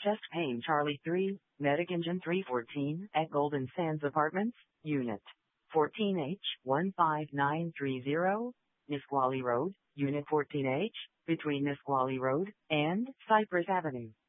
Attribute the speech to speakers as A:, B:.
A: Chest Pain Charlie 3, Medic Engine 314 at Golden Sands Apartments, Unit 14H 15930, Nisqually Road, Unit 14H, between Nisqually Road and Cypress Avenue.